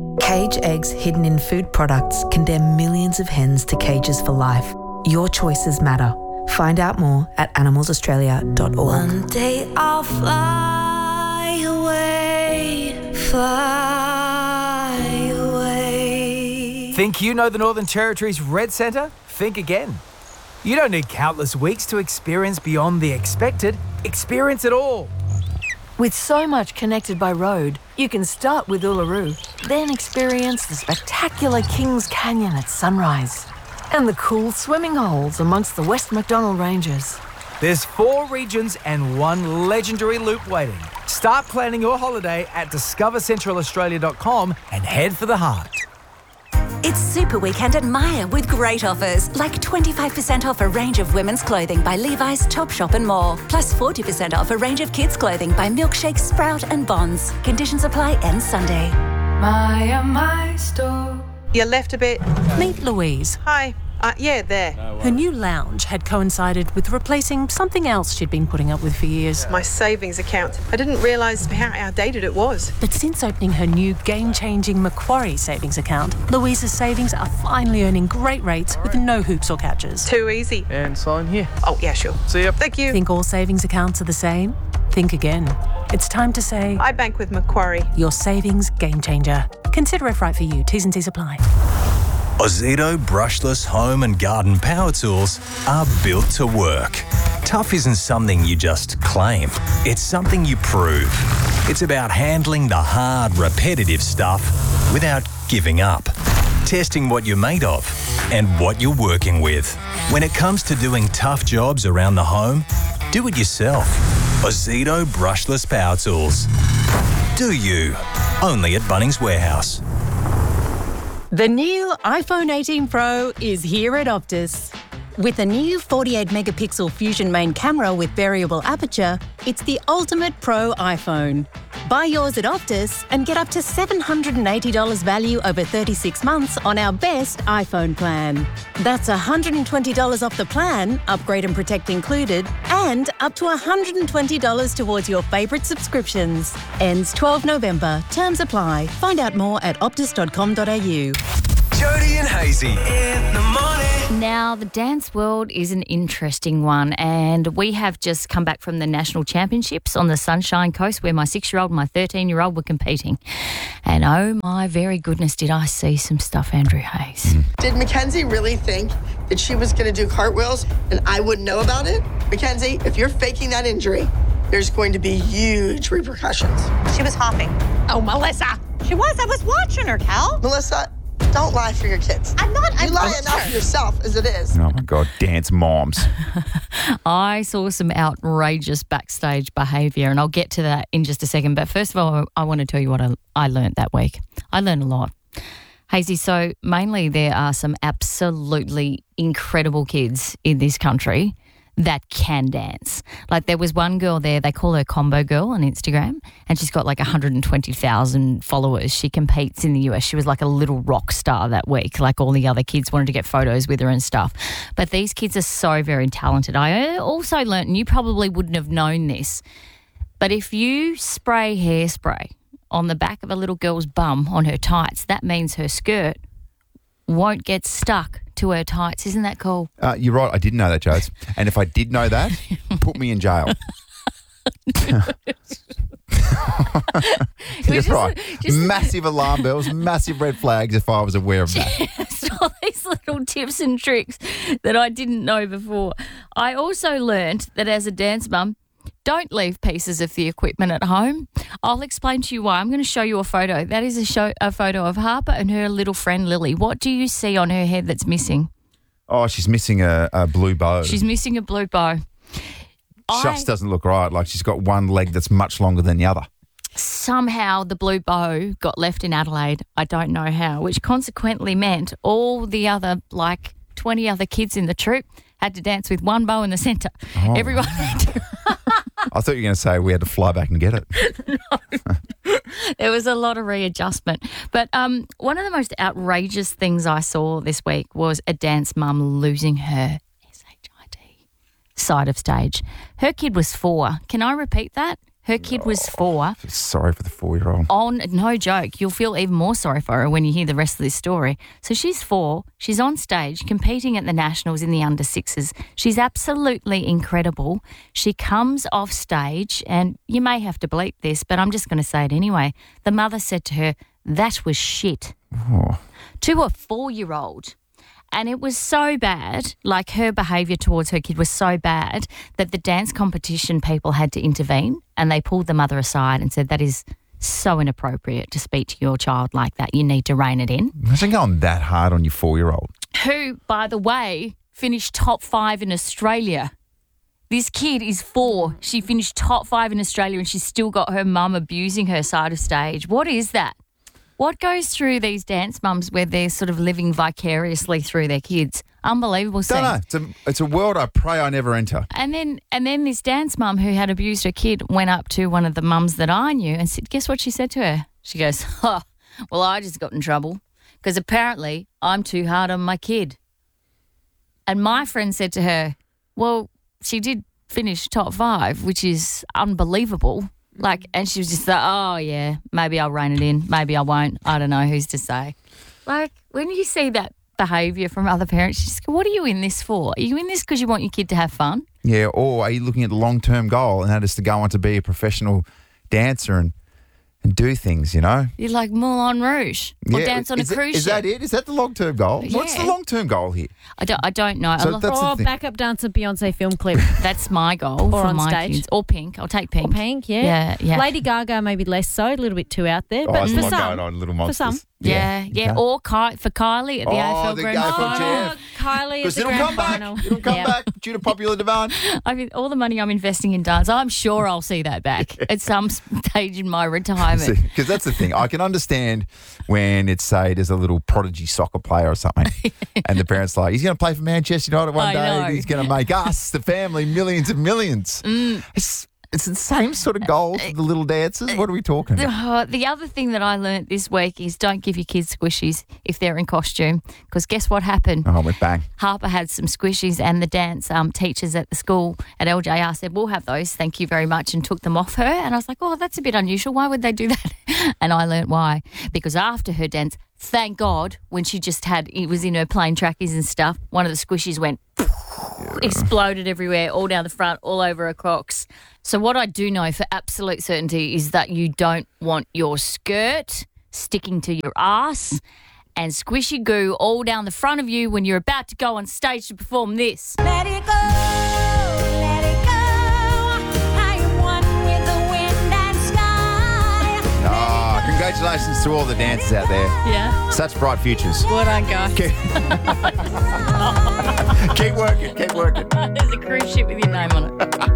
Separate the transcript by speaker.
Speaker 1: Cage eggs hidden in food products condemn millions of hens to cages for life. Your choices matter. Find out more at animalsaustralia.org.
Speaker 2: One day I'll fly away, fly away.
Speaker 3: Think you know the Northern Territory's Red Centre? Think again. You don't need countless weeks to experience beyond the expected. Experience it all.
Speaker 4: With so much connected by road, you can start with Uluru, then experience the spectacular Kings Canyon at sunrise and the cool swimming holes amongst the West Macdonnell Ranges.
Speaker 3: There's 4 regions and 1 legendary loop waiting. Start planning your holiday at discovercentralaustralia.com and head for the heart.
Speaker 5: It's Super Weekend at Myer with great offers, like 25% off a range of women's clothing by Levi's, Topshop and more. Plus 40% off a range of kids' clothing by Milkshake, Sprout and Bonds. Conditions apply, ends Sunday.
Speaker 2: Myer, my store.
Speaker 6: You left a bit.
Speaker 7: Meet Louise.
Speaker 6: Hi. Yeah, there.
Speaker 7: Her new lounge had coincided with replacing something else she'd been putting up with for years.
Speaker 6: My savings account. I didn't realise how outdated it was.
Speaker 7: But since opening her new game-changing Macquarie savings account, Louise's savings are finally earning great rates with no hoops or catches.
Speaker 6: Too easy.
Speaker 8: And sign here.
Speaker 6: Oh, yeah, sure.
Speaker 8: See ya.
Speaker 6: Thank you.
Speaker 7: Think all savings accounts are the same? Think again. It's time to say...
Speaker 6: I bank with Macquarie.
Speaker 7: Your savings game changer. Consider if right for you. T's and C's apply.
Speaker 9: Ozito brushless home and garden power tools are built to work. Tough isn't something you just claim. It's something you prove. It's about handling the hard, repetitive stuff without giving up. Testing what you're made of and what you're working with. When it comes to doing tough jobs around the home, do it yourself. Ozito brushless power tools. Do you? Only at Bunnings Warehouse.
Speaker 10: The new iPhone 18 Pro is here at Optus. With a new 48-megapixel Fusion main camera with variable aperture, it's the ultimate pro iPhone. Buy yours at Optus and get up to $780 value over 36 months on our best iPhone plan. That's $120 off the plan, upgrade and protect included, and up to $120 towards your favourite subscriptions. Ends 12 November. Terms apply. Find out more at optus.com.au.
Speaker 9: Jody and Hazy in the morning.
Speaker 11: Now, the dance world is an interesting one, and we have just come back from the National Championships on the Sunshine Coast where my 6-year-old and my 13-year-old were competing. And oh my very goodness, did I see some stuff, Andrew Hayes.
Speaker 12: Did Mackenzie really think that she was going to do cartwheels and I wouldn't know about it? Mackenzie, if you're faking that injury, there's going to be huge repercussions.
Speaker 13: She was hopping. Oh, Melissa. She was. I was watching her, Cal.
Speaker 12: Melissa, don't lie for your kids.
Speaker 13: I'm not.
Speaker 12: You lie enough for yourself as it is.
Speaker 14: Oh, my God. Dance moms.
Speaker 11: I saw some outrageous backstage behaviour, and I'll get to that in just a second. But first of all, I want to tell you what I learnt that week. I learned a lot. Hazy, so mainly there are some absolutely incredible kids in this country that can dance. Like there was one girl there, they call her Combo Girl on Instagram, and she's got like 120,000 followers. She competes in the US. She was like a little rock star that week. Like all the other kids wanted to get photos with her and stuff. But these kids are so very talented. I also learnt, and you probably wouldn't have known this, but if you spray hairspray on the back of a little girl's bum on her tights, that means her skirt won't get stuck to her tights. Isn't that cool?
Speaker 14: You're right. I didn't know that, Jodes. And if I did know that, put me in jail. That's right. Massive alarm bells, massive red flags if I was aware of that.
Speaker 11: Just all these little tips and tricks that I didn't know before. I also learnt that as a dance mum, don't leave pieces of the equipment at home. I'll explain to you why. I'm going to show you a photo. That is a photo of Harper and her little friend Lily. What do you see on her head that's missing?
Speaker 14: Oh, she's missing a blue bow.
Speaker 11: She's missing a blue bow.
Speaker 14: Just doesn't look right. Like she's got one leg that's much longer than the other.
Speaker 11: Somehow the blue bow got left in Adelaide. I don't know how, which consequently meant all the other, 20 other kids in the troop had to dance with one bow in the centre.
Speaker 14: Oh.
Speaker 11: Everyone had to...
Speaker 14: I thought you were going to say we had to fly back and get it.
Speaker 11: No. There was a lot of readjustment. But one of the most outrageous things I saw this week was a dance mum losing her SHIT side of stage. Her kid was 4. Can I repeat that? Her kid was 4.
Speaker 14: Sorry for the 4-year-old.
Speaker 11: No joke. You'll feel even more sorry for her when you hear the rest of this story. So she's 4. She's on stage competing at the Nationals in the under 6s. She's absolutely incredible. She comes off stage, and you may have to bleep this, but I'm just going to say it anyway. The mother said to her, "That was shit."
Speaker 14: Oh.
Speaker 11: To a 4-year-old. And it was so bad, like her behaviour towards her kid was so bad that the dance competition people had to intervene, and they pulled the mother aside and said, "That is so inappropriate to speak to your child like that. You need to rein it in."
Speaker 14: Imagine going that hard on your 4-year-old.
Speaker 11: Who, by the way, finished top 5 in Australia. This kid is 4. She finished top 5 in Australia, and she's still got her mum abusing her side of stage. What is that? What goes through these dance mums where they're sort of living vicariously through their kids? Unbelievable scene.
Speaker 14: Don't know. It's a world I pray I never enter.
Speaker 11: And then this dance mum who had abused her kid went up to one of the mums that I knew and said, guess what she said to her? She goes, "Oh, well, I just got in trouble because apparently I'm too hard on my kid." And my friend said to her, "Well, she did finish top 5, which is unbelievable." And she was just like, "Oh, yeah, maybe I'll rein it in. Maybe I won't. I don't know. Who's to say?" Like, when you see that behaviour from other parents, you just go, what are you in this for? Are you in this because you want your kid to have fun?
Speaker 14: Yeah, or are you looking at the long-term goal, and that is to go on to be a professional dancer and do things, you know?
Speaker 11: You're like Moulin Rouge or dance on a cruise ship.
Speaker 14: Is that it? Is that the long-term goal?
Speaker 11: Yeah.
Speaker 14: What's the long-term goal here?
Speaker 11: I don't know.
Speaker 14: So that's the thing.
Speaker 8: Backup dancer Beyonce film clip.
Speaker 11: That's my goal
Speaker 8: Or
Speaker 11: for
Speaker 8: on
Speaker 11: my
Speaker 8: stage.
Speaker 11: kids. Or Pink. I'll take Pink.
Speaker 8: Or Pink, yeah.
Speaker 11: Yeah.
Speaker 8: Lady Gaga, maybe less so, a little bit too out there.
Speaker 14: Oh,
Speaker 8: but
Speaker 14: there's
Speaker 8: for
Speaker 14: a lot
Speaker 8: some,
Speaker 14: going on, Little Monsters.
Speaker 8: For some.
Speaker 11: Yeah.
Speaker 14: Okay.
Speaker 11: Or for Kylie at the AFL
Speaker 14: the
Speaker 11: Grand
Speaker 14: AFL
Speaker 11: Final.
Speaker 14: Jeff.
Speaker 8: Kylie at
Speaker 14: Because
Speaker 8: the
Speaker 14: it'll
Speaker 8: grand
Speaker 14: come back.
Speaker 8: final.
Speaker 14: It'll come
Speaker 8: Yeah.
Speaker 14: back due to popular demand.
Speaker 11: I mean, all the money I'm investing in dance, I'm sure I'll see that back at some stage in my retirement.
Speaker 14: Because that's the thing. I can understand when it's, say, there's a little prodigy soccer player or something, and the parents are like, he's going to play for Manchester United one
Speaker 11: I
Speaker 14: day,
Speaker 11: know.
Speaker 14: and he's going to make us, the family, millions and millions. It's the same sort of goal for the little dancers. What are we talking about?
Speaker 11: The other thing that I learnt this week is don't give your kids squishies if they're in costume, because guess what happened?
Speaker 14: Oh, I went bang.
Speaker 11: Harper had some squishies, and the dance teachers at the school at LJR said, "We'll have those, thank you very much," and took them off her. And I was like, "Oh, that's a bit unusual. Why would they do that?" And I learnt why. Because after her dance, thank God, when she just it was in her plain trackies and stuff, one of the squishies went exploded everywhere, all down the front, all over her Crocs. So what I do know for absolute certainty is that you don't want your skirt sticking to your ass and squishy goo all down the front of you when you're about to go on stage to perform this.
Speaker 2: Let it go, let it go. I am one with the wind and sky.
Speaker 14: Oh, congratulations to all the dancers out there.
Speaker 11: Yeah.
Speaker 14: Such bright futures.
Speaker 11: What I got.
Speaker 14: Keep working, keep working.
Speaker 11: There's a cruise ship with your name on it.